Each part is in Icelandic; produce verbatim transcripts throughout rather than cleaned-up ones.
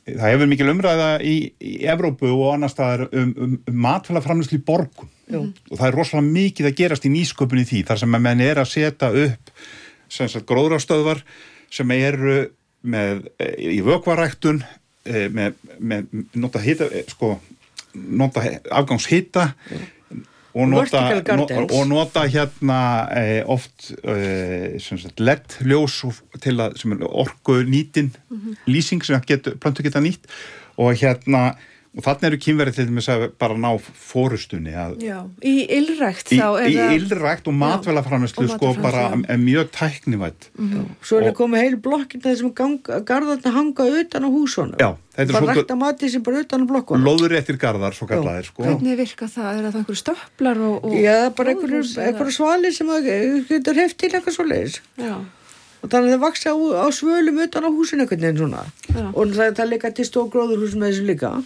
það hefur mikil umræða í, í Evrópu og annars staðar um, um, um matvælaframleiðslu í borgum. Mm. Og það er rosalega mikið að gerast í nýsköpun í því, þar sem að menn er að setja upp sem sagt gróðrarstöðvar sem eru með í vökvaræktun með, með nota hita, sko, nota afgangshita mm. og nota, no, og nota hérna eh, oft eh, sem sagt L E D-ljós til að, sem er orku nýtin mm-hmm. lýsing sem getur, plöntur geta nýtt og hérna og þarna eru kynverið til dæmis að bara ná fórustunni að Já, í ylrækt í, þá í ylrækt og matvælaframleiðslu sko bara er mjög tæknivætt mm-hmm. Svo er það komið heil blokkin það sem garðarna hanga utan á húsunum Já, þetta er bara rækta mati sem bara utan á blokkunum lóðréttir garðar, svo kallaðir sko Hvernig virka það? Er það einhverju stöplar og, og Já, bara einhverju svali sem getur heft til eitthvað svoleiðis Já og þannig að það vaksa á, á svölum utan á húsinu einhvern veginn svona Já. Og það, það líka til stór gróðurhús með þessu líka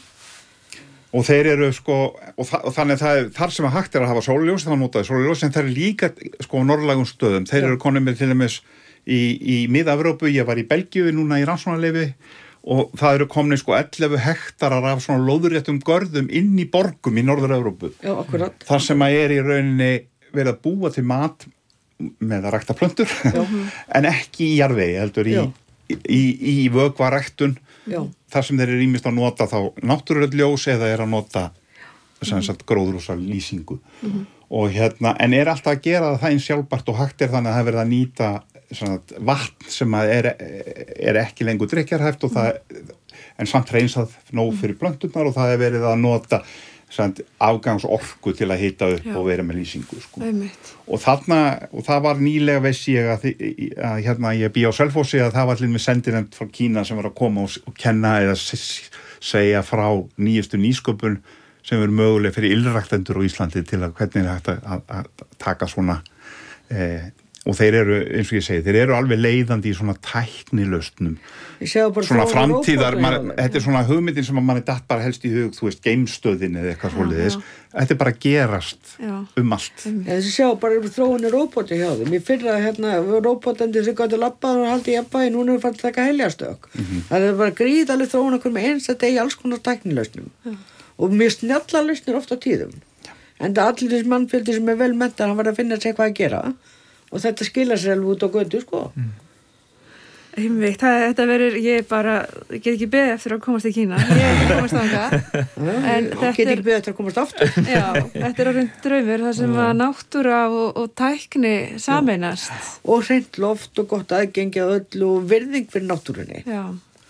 og þeir eru sko og, þa og þannig það er þar sem að hægt er að hafa sólarljós þá notaði sólarljós en þeir eru líka sko á norðlægum stöðum þeir Já. Eru konum með til dæmis í, í Mið-Evrópu, ég var í Belgíu núna í rannsóknarleyfi og það eru komni sko ellefu hektarar af svona lóðréttum görðum inn í borgum í Norður-Evrópu Já, akkurat þar sem að er í rauninni verið að búa til mat með að rækta plöntur en ekki í jarðvegi heldur í, í, í, í vökvaræktun Já. Þar sem þeir eru ýmist að nota þá náttúrulegt ljós eða er að nota sem sagt gróðurhúsa lýsingu mm-hmm. og hérna, en er alltaf að gera það eins sjálfbært og hægt er þannig að það er verið að nýta sagt, vatn sem að er, er ekki lengur drykkjarhæft og það, en samt hreinsað nóg fyrir plönturnar og það er verið að nota sagt, afgangsorku til að hita upp Já. Og vera með lýsingu sko. og þarna, og það var nýlega veist ég að, að hérna ég bý á Selfossi að það var allir með sendinefnd frá Kína sem var að koma og, og kenna eða segja frá nýjustu nýsköpun sem er möguleg fyrir ylræktendur á Íslandi til að hvernig er hægt að, að, að taka svona eh, og þeir eru, eins og ég segi, þeir eru alveg leiðandi í svona tæknilausnum svona framtíðar man, þetta er svona hugmyndin sem að manni datt bara helst í hug, þú veist, geimstöðin eða eitthvað svoleiðis, þetta er bara að gerast já. Um allt þessi sjá bara þróunni róbóti hjá þeim, ég fyrra hérna, róbótandi sem gæti labbað og haldi jafnvægi, núna er farið að taka heljarstök mm-hmm. það er bara gríðaleg þróun okkur með eins að degi alls konar tæknilausnum og mjög snjalla lausnir oft á tíðum en það allir þessi mannfjöldi sem er vel menntað, hann var að finna sér hvað að gera og þetta skilar sér alveg út á götu, sko. Mm. Einmitt, það, þetta verður, ég bara, ég get ekki beðið eftir að komast til Kína. Ég get ekki komast þangað. En þetta get ekki beðið eftir að komast aftur. Já, þetta er orðinn draumur, það sem að náttúra og, og tækni sameinast. Já. Og hreint loft og gott aðgengi að öllu og virðing fyrir náttúrunni. Já.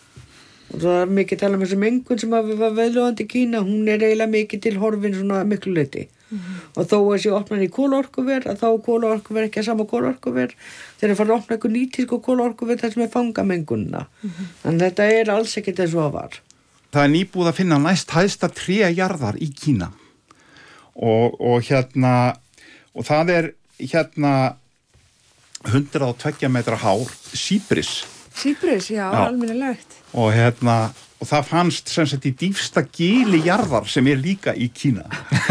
Og það er mikið tala um þessi mengun sem að var veðlóðandi í Kína, hún er eiginlega mikið til horfin svona miklu leyti. Mm-hmm. Og þó að sé opnan í kolaorkuver að þá kolaorkuver ekki að sama kolaorkuver þeir eru að fara að opna eitthvað nýtísku kolaorkuver þar sem er fangamengunna mm-hmm. en þetta er alls ekkert eins og það var Það er nýbúið að finna næst hæsta tréjarðar í Kína og, og hérna og það er hérna hundrað og tveggja metra hár síbris Síbris, já, já. Almennilegt og hérna og það fannst sem sagt í dýpsta gili jarðar sem er líka í Kína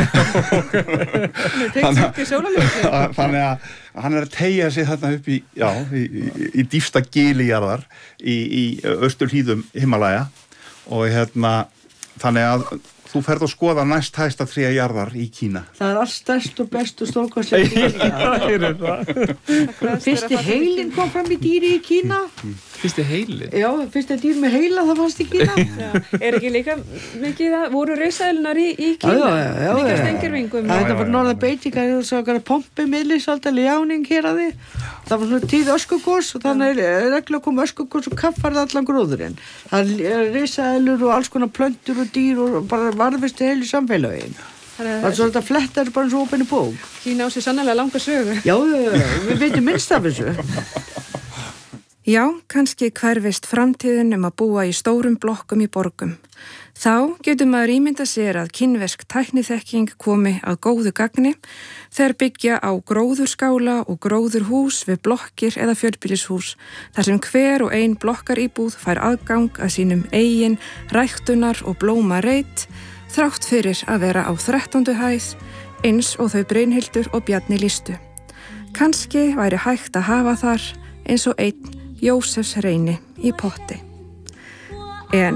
þannig að hann er að teygja sig þarna upp í, já, í, í, í dýpsta gili jarðar í, í austurhlíðum Himalaya og hérna þannig að þú ferð að skoða næst hæsta tré jarðar í Kína. Það er allt stærst og best og stórkostlega. Fyrsti heilin kom fram í dýri í Kína. Fyrsti heilin? Já, fyrsti dýr með heila það fannst í Kína. Já. Er ekki líka mikið það, voru risaeðlunar í, í Kína? Já, já, já. Líka stengirvingum. Það var norða beitingar og svo okkar pompi miðlisaldar ljáning hér að því. Það var svona tíð öskugos og þannig er regla að koma öskugos og kaffar allan gróðurinn. Það er risaeðlur og alls konar plöntur og dýr og bara varðvistu heilu samfélagin. Það er svolítið að fletta er bara eins og opinni bók. Kína á sér sannlega langa sögu. Já, við veitum minnst af þessu. Já, kannski hverfist framtíðin um að búa í stórum blokkum í borgum. Þá getur maður ímynda sér að kínversk tækniþekking komi að góðu gagni þegar byggja á gróðurskála og gróðurhús við blokkir eða fjölbýlishús þar sem hver og ein blokkaríbúð fær aðgang að sínum eigin ræktunar og blóma reit þrátt fyrir að vera á þrettándu hæð eins og þau Brynhildur og Bjarni lýstu. Kannski væri hægt að hafa þar eins og einn Jósefs Reyni í potti. En